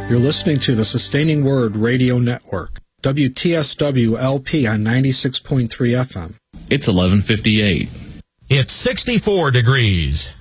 You're listening to the Sustaining Word Radio Network, WTSW-LP on 96.3 FM. It's 11:58. It's 64 degrees.